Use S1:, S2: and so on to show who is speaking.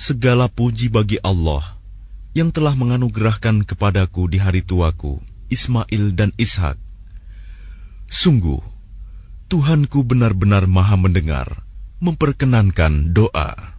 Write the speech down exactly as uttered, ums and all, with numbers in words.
S1: Segala puji bagi Allah yang telah menganugerahkan kepadaku di hari tuaku Ismail dan Ishak. Sungguh, Tuhanku benar-benar maha mendengar, memperkenankan doa.